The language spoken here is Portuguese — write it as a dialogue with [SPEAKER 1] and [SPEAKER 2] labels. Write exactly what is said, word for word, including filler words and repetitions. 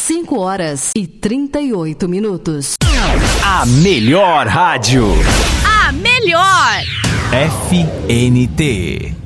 [SPEAKER 1] cinco horas e trinta e oito minutos.
[SPEAKER 2] A melhor rádio.
[SPEAKER 3] A melhor.
[SPEAKER 2] F N T.